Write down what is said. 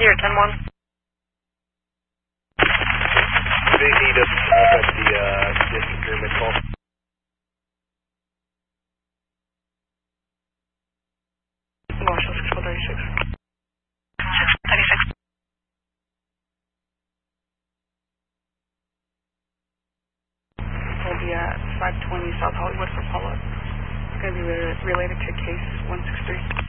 Here, 10-1. They need us at the disagreement call. Marshall 6436. 636. Will be at 520 South Hollywood for follow-up. It's going to be related to case 163.